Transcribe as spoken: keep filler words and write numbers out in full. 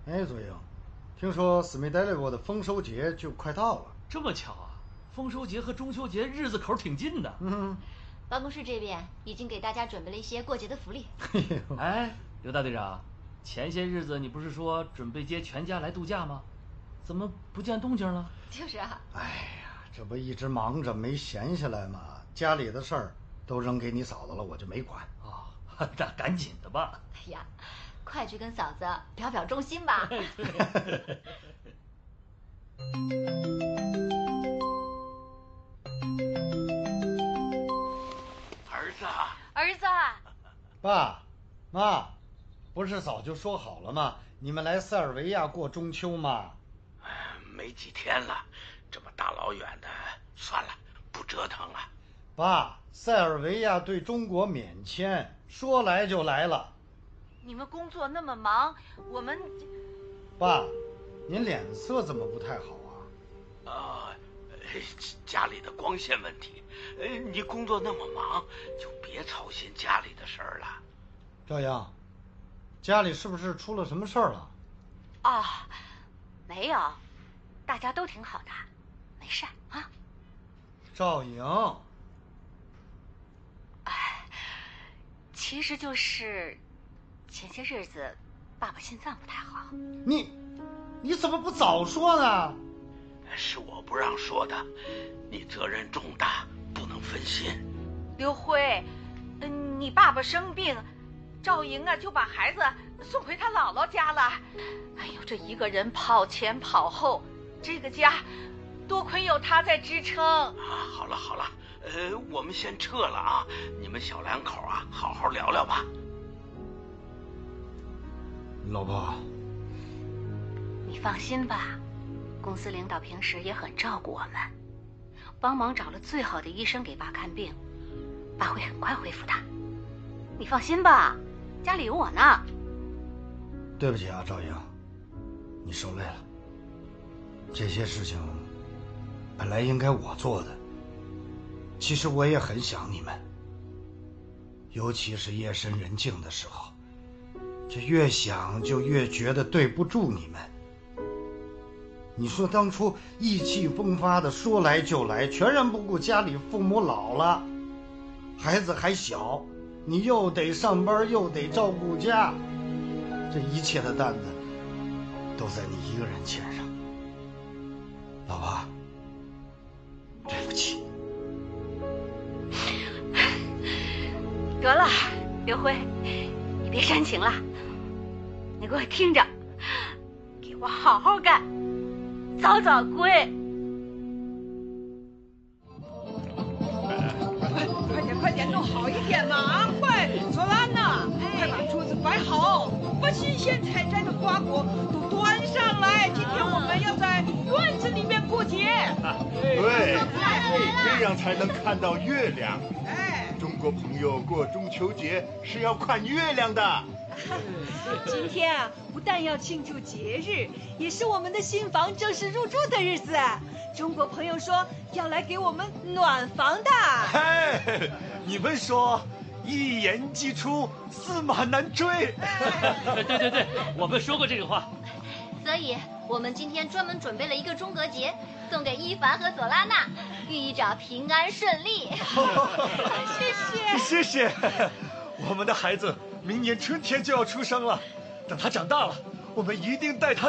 哎，左英，听说斯密代利沃的丰收节就快到了。 这么巧啊！丰收节和中秋节日子口挺近的。 嗯， 办公室这边已经给大家准备了一些过节的福利。 哎，刘大队长，前些日子你不是说准备接全家来度假吗？怎么不见动静了？ 就是啊。 哎呀，这不一直忙着没闲下来吗？家里的事儿都扔给你嫂子了，我就没管。 哦，那赶紧的吧。 哎呀，快去跟嫂子表表忠心吧。 儿子， 儿子， 爸妈，不是早就说好了吗？你们来塞尔维亚过中秋吗？ 没几天了，这么大老远的，算了，不折腾了。 爸，塞尔维亚对中国免签，说来就来了。 你们工作那么忙，我们…… 爸，您脸色怎么不太好啊？ 啊，家里的光线问题。呃，你工作那么忙，就别操心家里的事儿了。 赵英，家里是不是出了什么事儿了？ 哦，没有，大家都挺好的，没事啊。 赵英， 哎，其实就是前些日子爸爸心脏不太好。 你你怎么不早说呢？ 是我不让说的，你责任重大，不能分心。 刘辉，嗯，你爸爸生病，赵莹啊就把孩子送回他姥姥家了。哎呦，这一个人跑前跑后，这个家多亏有他在支撑啊。 好了好了，呃，我们先撤了啊，你们小两口啊，好好聊聊吧。 老婆， 你放心吧，公司领导平时也很照顾我们，帮忙找了最好的医生给爸看病，爸会很快恢复的。你放心吧，家里有我呢。 对不起啊，赵英，你受累了。这些事情本来应该我做的，其实我也很想你们，尤其是夜深人静的时候，这越想就越觉得对不住你们。你说当初意气风发的说来就来，全然不顾家里父母老了，孩子还小，你又得上班又得照顾家，这一切的担子都在你一个人肩上。老婆，对不起。 得了，刘辉，你别煽情了，你给我听着，给我好好干，早早归。 快点快点，弄好一点嘛！快，索拉娜，快把桌子摆好，把新鲜采摘的瓜果都端上来。今天我们要在院子里面过节。 对，这样才能看到月亮。 哎， 中国朋友过中秋节是要看月亮的。 今天啊，不但要庆祝节日，也是我们的新房正式入住的日子。中国朋友说要来给我们暖房的。 嘿，你们说一言既出，驷马难追。 对对对，我们说过这个话。 所以我们今天专门准备了一个中国结，送给伊凡和索拉娜，寓意着平安顺利。 谢谢谢谢。我们的孩子明年春天就要出生了，等他长大了，我们一定带他